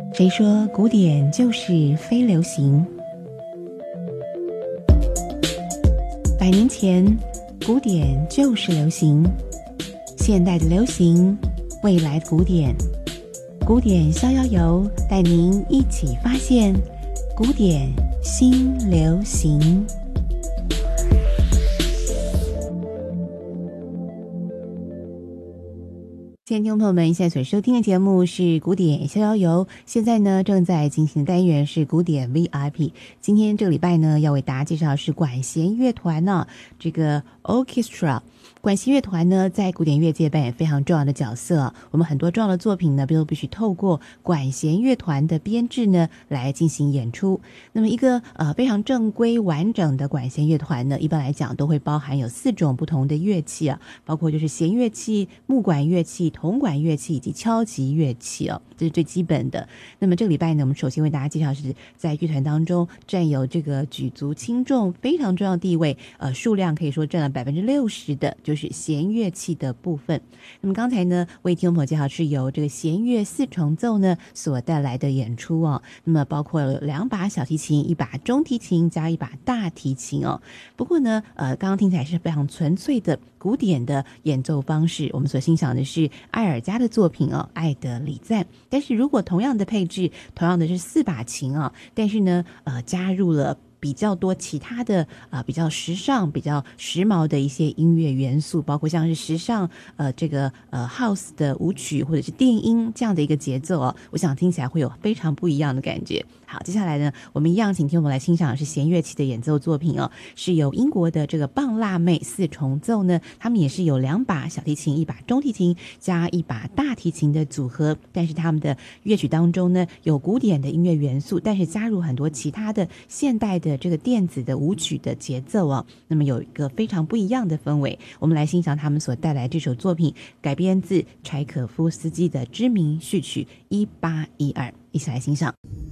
谁说古典就是非流行？100年前，古典就是流行，现代的流行，未来的古典。古典逍遥游带您一起发现古典新流行。亲爱的听众朋友们，现在所收听的节目是古典逍遥游，现在呢正在进行的单元是古典 VIP。今天这个礼拜呢要为大家介绍的是管弦乐团呢，这个 orchestra。管弦乐团呢在古典乐界扮演非常重要的角色，我们很多重要的作品呢都必须透过管弦乐团的编制呢来进行演出。那么一个非常正规完整的管弦乐团呢，一般来讲都会包含有4种不同的乐器啊，包括就是弦乐器、木管乐器、铜管乐器以及敲击乐器哦，这是最基本的。那么这个礼拜呢，我们首先为大家介绍是在乐团当中占有这个举足轻重非常重要的地位，数量可以说占了60%的，就是弦乐器的部分。那么刚才呢，为听众朋友介绍是由这个弦乐4重奏呢所带来的演出哦。那么包括了2把小提琴、1把中提琴加1把大提琴哦。不过呢，刚刚听起来是非常纯粹的古典的演奏方式，我们所欣赏的是艾尔加的作品哦，《爱的礼赞》。但是如果同样的配置，同样的是4把琴啊，但是呢，加入了比较多其他的比较时尚、比较时髦的一些音乐元素，包括像是时尚这个house 的舞曲或者是电音这样的一个节奏哦，我想听起来会有非常不一样的感觉。好，接下来呢，我们一样请听我们来欣赏的是弦乐器的演奏作品哦，是由英国的这个棒辣妹4重奏呢，他们也是有2把小提琴、1把中提琴加1把大提琴的组合，但是他们的乐曲当中呢有古典的音乐元素，但是加入很多其他的现代的这个电子的舞曲的节奏哦，那么有一个非常不一样的氛围。我们来欣赏他们所带来这首作品，改编自柴可夫斯基的知名序曲1812，一起来欣赏。